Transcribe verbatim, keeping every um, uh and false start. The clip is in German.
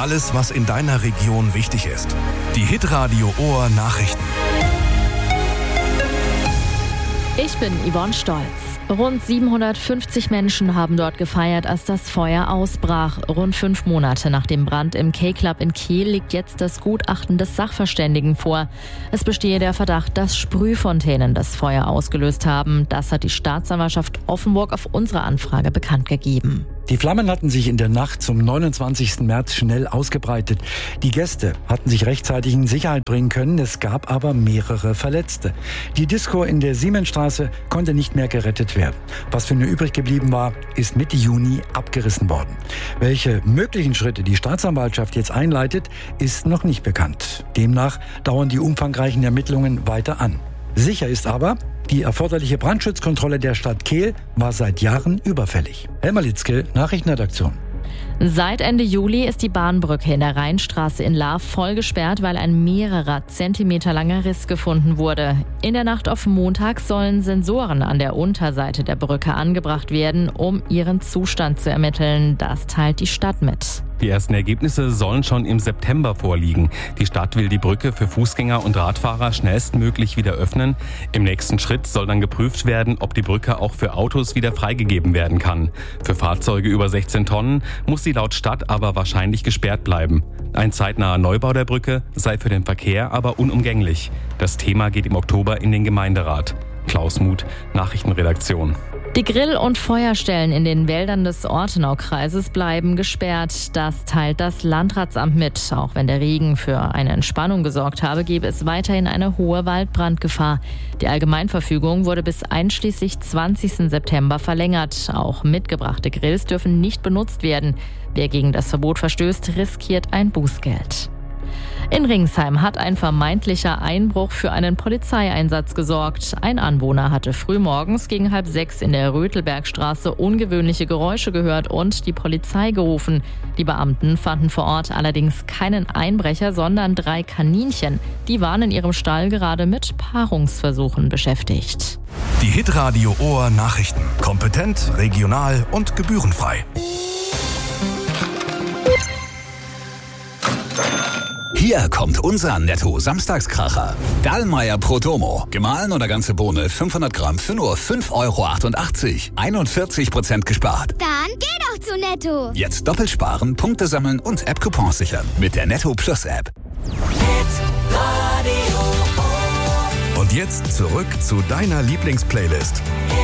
Alles, was in deiner Region wichtig ist. Die Hitradio Ohr Nachrichten. Ich bin Yvonne Stolz. Rund siebenhundertfünfzig Menschen haben dort gefeiert, als das Feuer ausbrach. Rund fünf Monate nach dem Brand im K-Club in Kehl liegt jetzt das Gutachten des Sachverständigen vor. Es bestehe der Verdacht, dass Sprühfontänen das Feuer ausgelöst haben. Das hat die Staatsanwaltschaft Offenburg auf unsere Anfrage bekannt gegeben. Die Flammen hatten sich in der Nacht zum neunundzwanzigsten März schnell ausgebreitet. Die Gäste hatten sich rechtzeitig in Sicherheit bringen können, es gab aber mehrere Verletzte. Die Disco in der Siemensstraße konnte nicht mehr gerettet werden. Was für nur übrig geblieben war, ist Mitte Juni abgerissen worden. Welche möglichen Schritte die Staatsanwaltschaft jetzt einleitet, ist noch nicht bekannt. Demnach dauern die umfangreichen Ermittlungen weiter an. Sicher ist aber, die erforderliche Brandschutzkontrolle der Stadt Kehl war seit Jahren überfällig. Helma Litzke, Nachrichtenredaktion. Seit Ende Juli ist die Bahnbrücke in der Rheinstraße in Lahr voll gesperrt, weil ein mehrerer Zentimeter langer Riss gefunden wurde. In der Nacht auf Montag sollen Sensoren an der Unterseite der Brücke angebracht werden, um ihren Zustand zu ermitteln. Das teilt die Stadt mit. Die ersten Ergebnisse sollen schon im September vorliegen. Die Stadt will die Brücke für Fußgänger und Radfahrer schnellstmöglich wieder öffnen. Im nächsten Schritt soll dann geprüft werden, ob die Brücke auch für Autos wieder freigegeben werden kann. Für Fahrzeuge über sechzehn Tonnen muss sie laut Stadt aber wahrscheinlich gesperrt bleiben. Ein zeitnaher Neubau der Brücke sei für den Verkehr aber unumgänglich. Das Thema geht im Oktober in den Gemeinderat. Klaus Muth, Nachrichtenredaktion. Die Grill- und Feuerstellen in den Wäldern des Ortenaukreises bleiben gesperrt. Das teilt das Landratsamt mit. Auch wenn der Regen für eine Entspannung gesorgt habe, gebe es weiterhin eine hohe Waldbrandgefahr. Die Allgemeinverfügung wurde bis einschließlich zwanzigsten September verlängert. Auch mitgebrachte Grills dürfen nicht benutzt werden. Wer gegen das Verbot verstößt, riskiert ein Bußgeld. In Ringsheim hat ein vermeintlicher Einbruch für einen Polizeieinsatz gesorgt. Ein Anwohner hatte frühmorgens gegen halb sechs in der Rötelbergstraße ungewöhnliche Geräusche gehört und die Polizei gerufen. Die Beamten fanden vor Ort allerdings keinen Einbrecher, sondern drei Kaninchen. Die waren in ihrem Stall gerade mit Paarungsversuchen beschäftigt. Die Hitradio Ohr Nachrichten. Kompetent, regional und gebührenfrei. Hier kommt unser Netto-Samstagskracher. Dallmayr Prodomo. Gemahlen oder ganze Bohne fünfhundert Gramm für nur fünf Euro achtundachtzig. einundvierzig Prozent gespart. Dann geh doch zu Netto. Jetzt doppelt sparen, Punkte sammeln und App-Coupons sichern. Mit der Netto Plus App. Und jetzt zurück zu deiner Lieblingsplaylist.